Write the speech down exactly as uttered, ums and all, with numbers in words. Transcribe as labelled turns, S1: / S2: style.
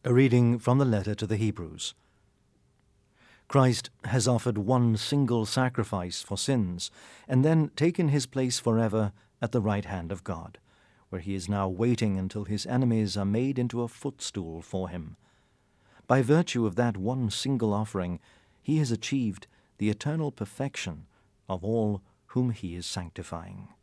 S1: A reading from the letter to the Hebrews. Christ has offered one single sacrifice for sins, and then taken his place forever at the right hand of God, where he is now waiting until his enemies are made into a footstool for him. By virtue of that one single offering, he has achieved the eternal perfection of all whom he is sanctifying.